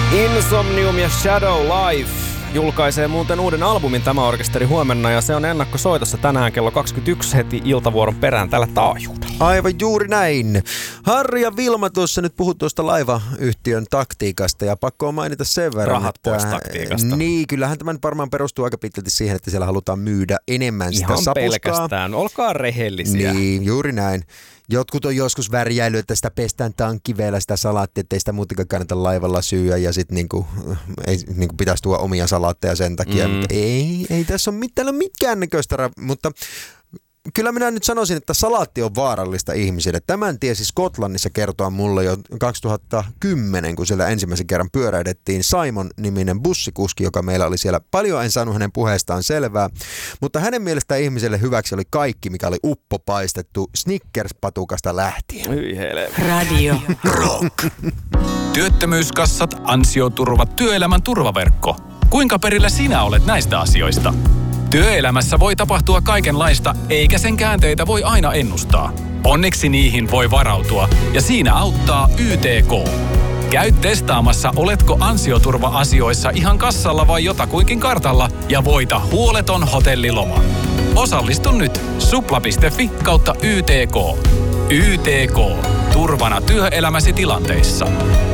Insomnium ja Shadow Life julkaisee muuten uuden albumin tämä orkesteri huomenna ja se on ennakkosoitossa tänään kello 21 heti iltavuoron perään tällä taajuudella. Aivan juuri näin. Harri ja Vilma tuossa nyt puhut tuosta laivayhtiön taktiikasta ja pakko on mainita sen verran, rahat pois taktiikasta. Niin, kyllähän tämä nyt varmaan perustuu aika pitkälti siihen, että siellä halutaan myydä enemmän sitä ihan sapuskaa. Pelkästään, olkaa rehellisiä. Niin, juuri näin. Jotkut on joskus värjäily, että sitä pestään tankkiveellä sitä salaattia, ettei sitä muutenkaan kannata laivalla syyä ja sitten niinku pitäisi tuoda omia salaatteja sen takia. Mutta ei tässä ole mitään näköistä, mutta kyllä minä nyt sanoisin, että salaatti on vaarallista ihmisille. Tämän tiesi Skotlannissa kertoa mulle jo 2010, kun siellä ensimmäisen kerran pyöräydettiin. Simon-niminen bussikuski, joka meillä oli siellä. Paljon en saanut hänen puheestaan selvää, mutta hänen mielestään ihmiselle hyväksi oli kaikki, mikä oli uppopaistettu Snickers-patukasta lähtien. Hyi hele. Radio Rock. Työttömyyskassat, ansioturva, työelämän turvaverkko. Kuinka perillä sinä olet näistä asioista? Työelämässä voi tapahtua kaikenlaista, eikä sen käänteitä voi aina ennustaa. Onneksi niihin voi varautua, ja siinä auttaa YTK. Käy testaamassa, oletko ansioturva-asioissa ihan kassalla vai jotakuinkin kartalla, ja voita huoleton hotelliloma. Osallistu nyt supla.fi/YTK. YTK. Turvana työelämäsi tilanteissa.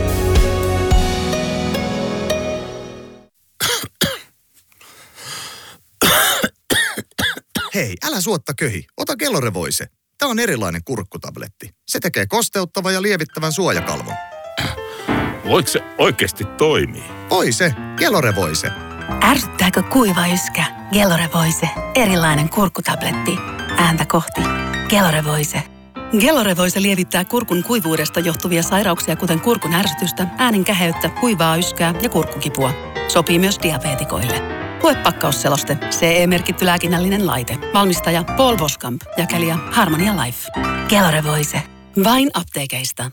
Hei, älä suotta köhi. Ota Gelore-Voice. Tämä on erilainen kurkkutabletti. Se tekee kosteuttavan ja lievittävän suojakalvon. Voiko se oikeasti toimii? Voi se. Gelore-Voice. Ärsyttääkö kuiva yskä? Gelore-Voice. Erilainen kurkkutabletti. Ääntä kohti. Gelore-Voice. Gelore-Voice lievittää kurkun kuivuudesta johtuvia sairauksia, kuten kurkun ärsytystä, äänen käheyttä, kuivaa yskää ja kurkkukipua. Sopii myös diabeetikoille. Lue pakkausseloste. CE-merkitty lääkinnällinen laite. Valmistaja Paul Voskamp. Jakelija Harmonia Life. Gelore-Voice. Vain apteekeista.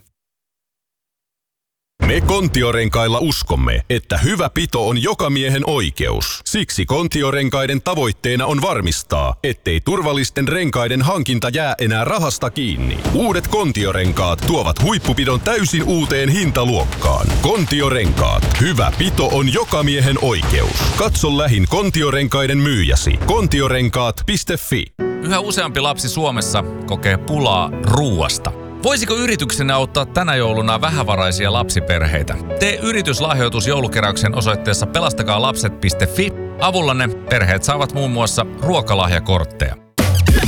Me Kontiorenkailla uskomme, että hyvä pito on joka miehen oikeus. Siksi Kontiorenkaiden tavoitteena on varmistaa, ettei turvallisten renkaiden hankinta jää enää rahasta kiinni. Uudet Kontiorenkaat tuovat huippupidon täysin uuteen hintaluokkaan. Kontiorenkaat. Hyvä pito on joka miehen oikeus. Katso lähin Kontiorenkaiden myyjäsi. Kontiorenkaat.fi. Yhä useampi lapsi Suomessa kokee pulaa ruuasta. Voisiko yrityksenne auttaa tänä jouluna vähävaraisia lapsiperheitä? Tee yrityslahjoitus joulukeräyksen osoitteessa pelastakaalapset.fi. Avullanne perheet saavat muun muassa ruokalahjakortteja.